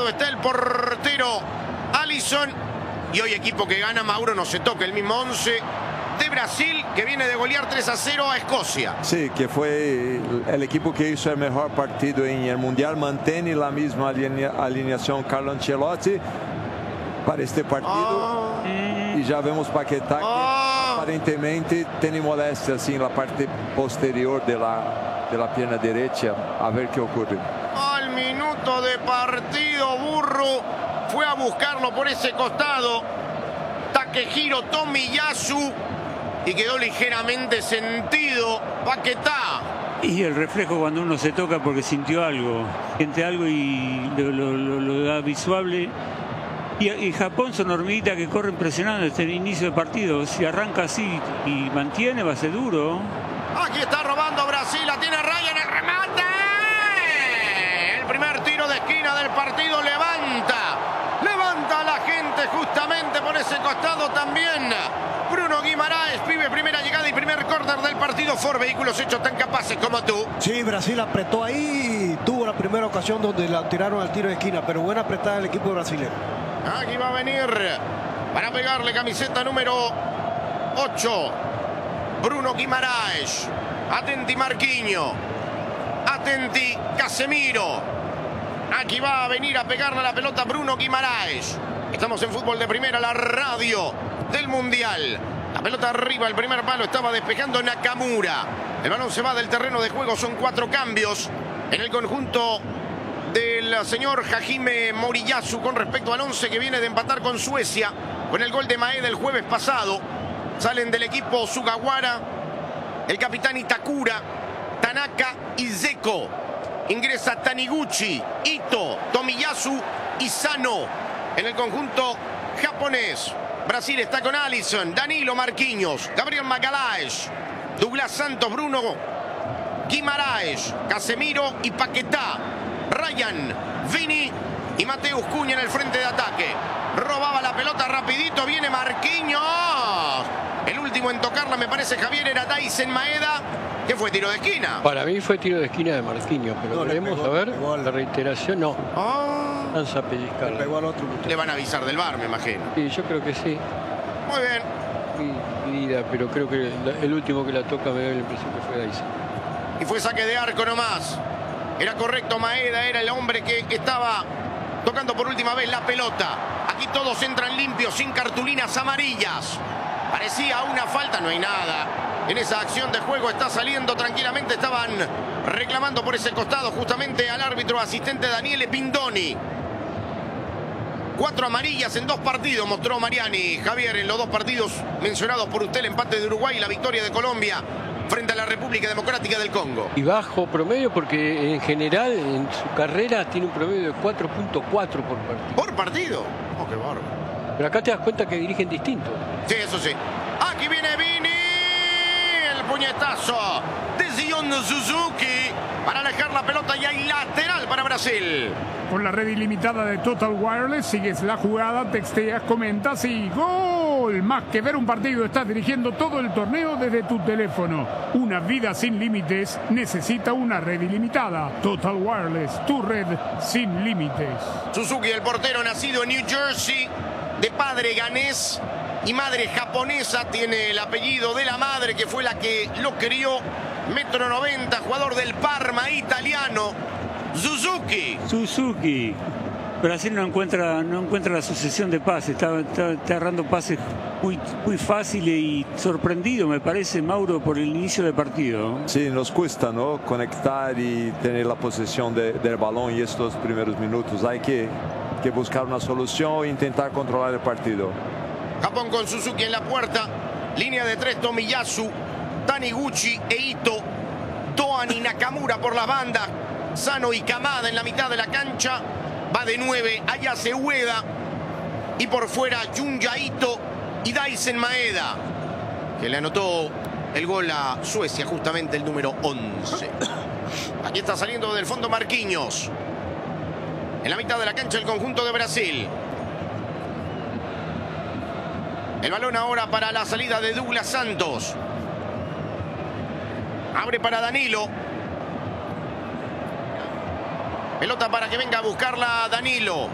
lado está el portero Alisson. Y hoy equipo que gana, Mauro, no se toca el mismo 11 de Brasil, que viene de golear 3-0 a Escocia. Sí, que fue el equipo que hizo el mejor partido en el Mundial. Mantiene la misma alineación Carlo Ancelotti para este partido. Y ya vemos Paquetá que aparentemente tiene molestias en la parte posterior de la pierna derecha. A ver qué ocurre. Al minuto de partido, Burro fue a buscarlo por ese costado. Takehiro Tomiyasu. Y quedó ligeramente sentido Paquetá. Y el reflejo cuando uno se toca porque sintió algo. Siente algo y lo da visual. Y Japón son hormiguitas que corren presionando desde el inicio del partido. Si arranca así y mantiene, va a ser duro. Aquí está robando Brasil, la tiene Ryan, el remate. El primer tiro de esquina del partido levanta a la gente justamente por ese costado también. Bruno Guimaraes, pibe, primera llegada y primer córner del partido. Ford Vehículos hechos tan capaces como tú. Sí, Brasil apretó ahí y tuvo la primera ocasión donde la tiraron al tiro de esquina, pero buena apretada el equipo brasileño. Aquí va a venir para pegarle camiseta número 8. Bruno Guimaraes. Atenti Marquinhos. Atenti Casemiro. Aquí va a venir a pegarle la pelota Bruno Guimaraes. Estamos en Fútbol de Primera, la radio del Mundial. La pelota arriba, el primer palo estaba despejando Nakamura. El balón se va del terreno de juego, son 4 cambios en el conjunto del señor Hajime Moriyasu con respecto al 11 que viene de empatar con Suecia con el gol de Maeda el jueves pasado. Salen del equipo Sugawara, el capitán Itakura, Tanaka y Zeko. Ingresa Taniguchi, Ito, Tomiyasu y Sano en el conjunto japonés. Brasil está con Alisson, Danilo, Marquinhos, Gabriel Magalhães, Douglas Santos, Bruno Guimaraes, Casemiro y Paquetá. Ryan, Vini y Mateus Cunha en el frente de ataque. Robaba la pelota rapidito, viene Marquinhos. El último en tocarla, me parece, Javier, era Daysen Maeda. ¿Qué fue? ¿Tiro de esquina? Para mí fue tiro de esquina de Marquinhos, pero queremos saber la reiteración. No. Lanza a pellizcar. Le van a avisar del VAR, me imagino. Sí, yo creo que sí. Muy bien. Mi vida, pero creo que el último que la toca me da la impresión que fue Daysen. Y fue saque de arco nomás. Era correcto, Maeda era el hombre que estaba tocando por última vez la pelota. Aquí todos entran limpios, sin cartulinas amarillas. Parecía una falta, no hay nada. En esa acción de juego está saliendo tranquilamente. Estaban reclamando por ese costado justamente al árbitro asistente Daniele Pindoni. 4 amarillas en 2 partidos mostró Mariani. Javier, en los 2 partidos mencionados por usted, el empate de Uruguay y la victoria de Colombia frente a la República Democrática del Congo. Y bajo promedio porque en general en su carrera tiene un promedio de 4.4 por partido. ¿Por partido? Oh, qué bárbaro. Pero acá te das cuenta que dirigen distinto. Sí, eso sí. Aquí viene Vini. El puñetazo de Zion Suzuki para alejar la pelota y hay lateral para Brasil. Con la red ilimitada de Total Wireless, sigues la jugada, texteas, comentas y ¡gol! Más que ver un partido, estás dirigiendo todo el torneo desde tu teléfono. Una vida sin límites necesita una red ilimitada. Total Wireless, tu red sin límites. Suzuki, el portero nacido en New Jersey, de padre ganés y madre japonesa, tiene el apellido de la madre que fue la que lo crió. 1,90 m, jugador del Parma italiano. Suzuki. Brasil no encuentra la sucesión de pases. Está errando pases muy fáciles y sorprendido, me parece, Mauro, por el inicio del partido. Sí, nos cuesta, ¿no?, conectar y tener la posesión del balón en estos primeros minutos. Hay que buscar una solución e intentar controlar el partido. Japón con Suzuki en la puerta. Línea de 3, Tomiyasu, Taniguchi e Ito. Doan y Nakamura por las bandas. Sano y Kamada en la mitad de la cancha. Va de 9, Ayase Ueda. Y por fuera Junya Ito y Daysen Maeda, que le anotó el gol a Suecia, justamente el número 11. Aquí está saliendo del fondo Marquinhos. En la mitad de la cancha el conjunto de Brasil. El balón ahora para la salida de Douglas Santos. Abre para Danilo. Pelota para que venga a buscarla Danilo.